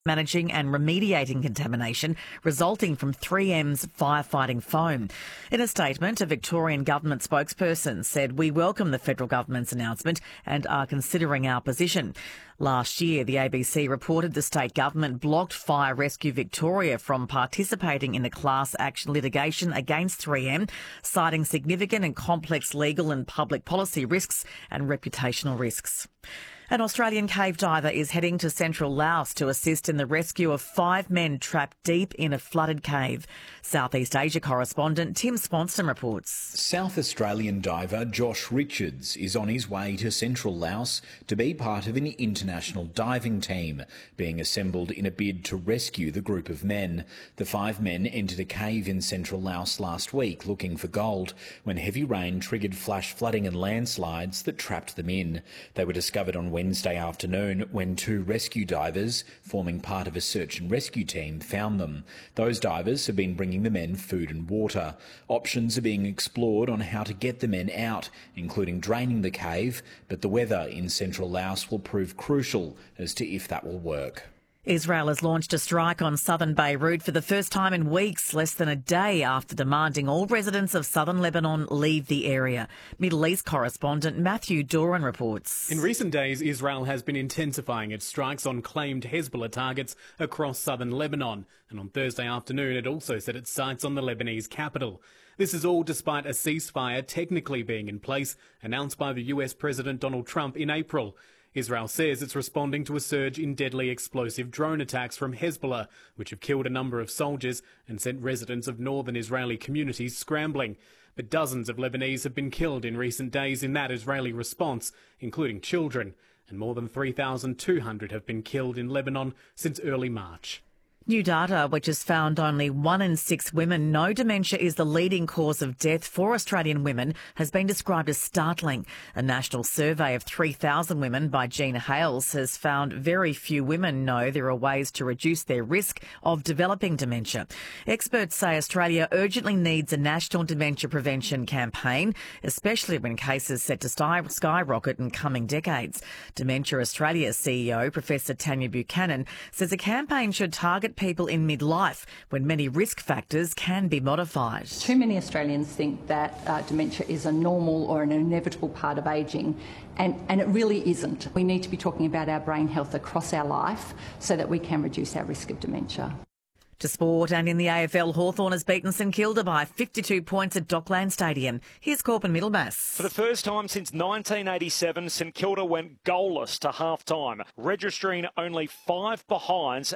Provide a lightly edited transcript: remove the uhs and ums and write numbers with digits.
managing and remediating contamination resulting from 3M's firefighting foam. In a statement, a Victorian government spokesperson said, "We welcome the federal government's announcement and are considering our position." Last year, the ABC reported the state government blocked Fire Rescue Victoria from participating in the class action litigation against 3M, citing significant and complex legal and public policy risks and reputational risks. An Australian cave diver is heading to central Laos to assist in the rescue of 5 men trapped deep in a flooded cave. Southeast Asia correspondent Tim Swanston reports. South Australian diver Josh Richards is on his way to central Laos to be part of an international diving team being assembled in a bid to rescue the group of men. The 5 men entered a cave in central Laos last week looking for gold when heavy rain triggered flash flooding and landslides that trapped them in. They were discovered on Wednesday afternoon when 2 rescue divers, forming part of a search and rescue team, found them. Those divers have been bringing the men food and water. Options are being explored on how to get the men out, including draining the cave, but the weather in central Laos will prove crucial as to if that will work. Israel has launched a strike on southern Beirut for the first time in weeks, less than a day after demanding all residents of southern Lebanon leave the area. Middle East correspondent Matthew Doran reports. In recent days, Israel has been intensifying its strikes on claimed Hezbollah targets across southern Lebanon, and on Thursday afternoon it also set its sights on the Lebanese capital. This is all despite a ceasefire technically being in place, announced by the US President Donald Trump in April. Israel says it's responding to a surge in deadly explosive drone attacks from Hezbollah, which have killed a number of soldiers and sent residents of northern Israeli communities scrambling. But dozens of Lebanese have been killed in recent days in that Israeli response, including children, and more than 3,200 have been killed in Lebanon since early March. New data which has found only 1 in 6 women know dementia is the leading cause of death for Australian women has been described as startling. A national survey of 3,000 women by Gina Hales has found very few women know there are ways to reduce their risk of developing dementia. Experts say Australia urgently needs a national dementia prevention campaign, especially when cases set to skyrocket in coming decades. Dementia Australia CEO Professor Tanya Buchanan says a campaign should target people in midlife when many risk factors can be modified. Too many Australians think that dementia is a normal or an inevitable part of ageing, and it really isn't. We need to be talking about our brain health across our life so that we can reduce our risk of dementia. To sport, and in the AFL, Hawthorn has beaten St Kilda by 52 points at Dockland Stadium. Here's Corbin Middlemass. For the first time since 1987, St Kilda went goalless to half-time, registering only 5 behinds